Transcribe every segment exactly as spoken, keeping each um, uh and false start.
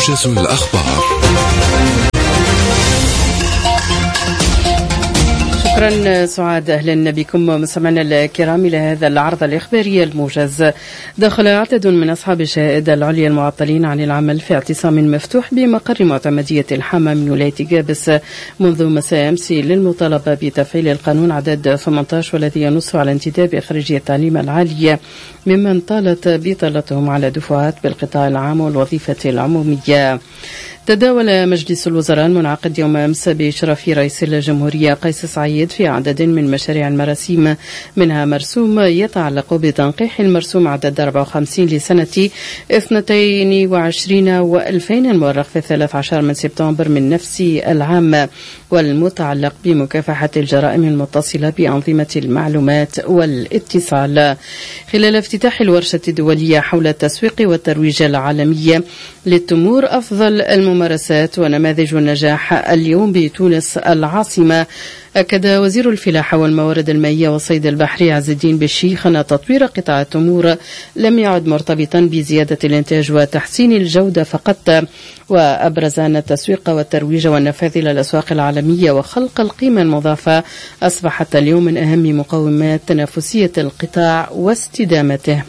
موجز الأخبار. شكرا سعاد، أهلا بكم مستمعينا الكرام إلى هذا العرض الإخباري الموجز. دخل عدد من أصحاب الشهادة العليا المعطلين عن العمل في اعتصام مفتوح بمقر معتمدية الحامة من ولاية جابس منذ مساء أمس للمطالبة بتفعيل القانون عدد ثمانية عشر والذي ينص على انتداب إخراج التعليم العالي ممن طالت بطالتهم على دفعات بالقطاع العام والوظيفة العمومية. تداول مجلس الوزراء المنعقد يوم أمس بإشراف رئيس الجمهورية قيس سعيد في عدد من مشاريع المراسيم، منها مرسوم يتعلق بتنقيح المرسوم عدد أربعة وخمسين لسنة اثنين وعشرين وألفين المؤرخ في الثالث عشر من سبتمبر من نفس العام، والمتعلق بمكافحة الجرائم المتصلة بأنظمة المعلومات والاتصال. خلال افتتاح الورشة الدولية حول التسويق والترويج العالمي للتمور أفضل الممارسات ونماذج النجاح اليوم بتونس العاصمة، أكد وزير الفلاحة والموارد المائية والصيد البحري عز الدين بالشيخ أن تطوير قطاع التمور لم يعد مرتبطا بزيادة الإنتاج وتحسين الجودة فقط، وأبرز أن التسويق والترويج والنفاذ إلى الأسواق العالمية وخلق القيمة المضافة أصبحت اليوم من أهم مقومات تنافسية القطاع واستدامته.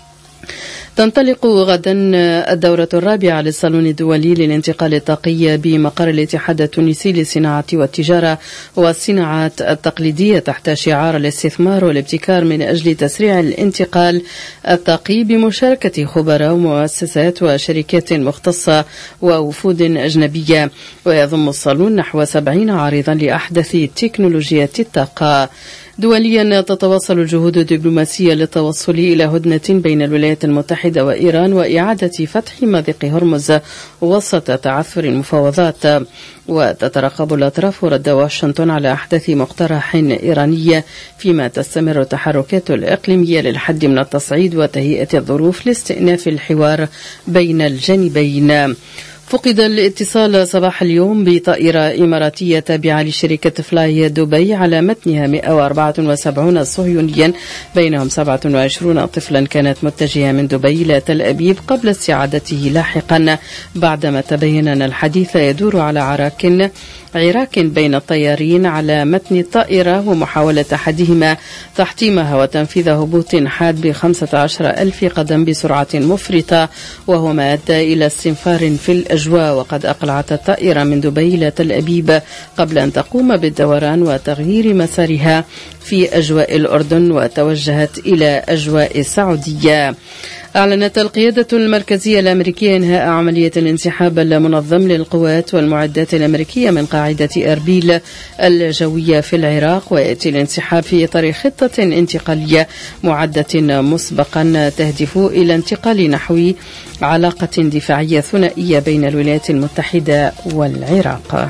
تنطلق غدا الدورة الرابعة للصالون الدولي للانتقال الطاقي بمقر الاتحاد التونسي للصناعة والتجارة والصناعات التقليدية تحت شعار الاستثمار والابتكار من أجل تسريع الانتقال الطاقي بمشاركة خبراء ومؤسسات وشركات مختصة ووفود أجنبية. ويضم الصالون نحو سبعين عارضا لأحدث تكنولوجيات الطاقة. دوليا تتواصل الجهود الدبلوماسية للتوصل إلى هدنة بين الولايات المتحدة وإيران وإعادة فتح مضيق هرمز وسط تعثر المفاوضات. وتترقب الأطراف رد واشنطن على أحدث مقترح إيراني، فيما تستمر التحركات الإقليمية للحد من التصعيد وتهيئة الظروف لاستئناف الحوار بين الجانبين. فقد الاتصال صباح اليوم بطائرة إماراتية تابعة لشركة فلاي دبي على متنها مئة وأربعة وسبعين صهيونيا، بينهم سبعة وعشرين طفلا كانت متجهة من دبي إلى تل أبيب قبل استعادته لاحقا، بعدما تبين أن الحديث يدور على عراك عراك بين الطيارين على متن الطائرة، ومحاولة أحدهما تحطيمها وتنفيذ هبوط حاد بخمسة عشر ألف قدم بسرعة مفرطة، وهو ما أدى إلى استنفار في الأجواء. وقد أقلعت الطائرة من دبي إلى تل أبيب قبل أن تقوم بالدوران وتغيير مسارها في أجواء الأردن وتوجهت إلى أجواء السعودية. أعلنت القيادة المركزية الأمريكية إنهاء عملية الانسحاب المنظم للقوات والمعدات الأمريكية من قاعدة أربيل الجوية في العراق، ويأتي الانسحاب في إطار خطة انتقالية معدة مسبقا تهدف إلى انتقال نحو علاقة دفاعية ثنائية بين الولايات المتحدة والعراق.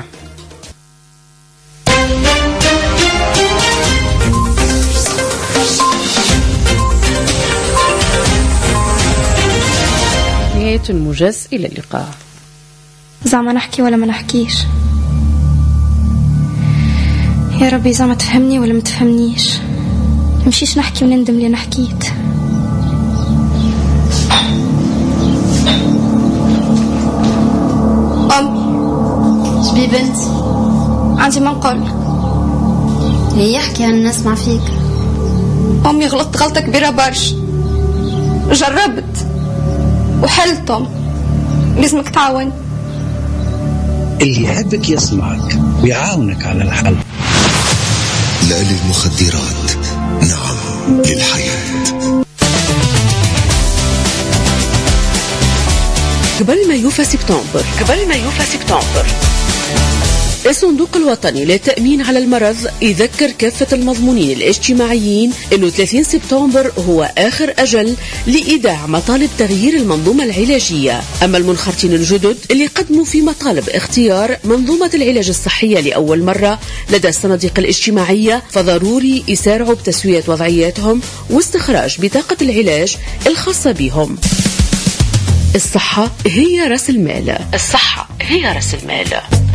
الموجز، إلى اللقاء. زعما نحكي ولا ما نحكيش؟ يا ربي زعما تفهمني ولا ما تفهمنيش؟ مشيش نحكي ونندم اللي نحكيت. أمي شبي بنتي؟ عندي ما نقول. هي يحكي أنا نسمع فيك. أمي غلطت غلطة كبيرة برش، جربت وحلتم، لازمك تعاون. اللي يحبك يسمعك ويعاونك على الحل. لا للمخدرات، نعم للحياة. قبل ما يوفى سبتمبر قبل ما يوفى سبتمبر الصندوق الوطني للتأمين على المرض يذكر كافة المضمونين الاجتماعيين أنه ثلاثين سبتمبر هو آخر أجل لإيداع مطالب تغيير المنظومة العلاجية. أما المنخرطين الجدد اللي قدموا في مطالب اختيار منظومة العلاج الصحية لأول مرة لدى الصناديق الاجتماعية، فضروري يسارعوا بتسوية وضعياتهم واستخراج بطاقة العلاج الخاصة بهم. الصحة هي رأس المال. الصحة هي رأس المال.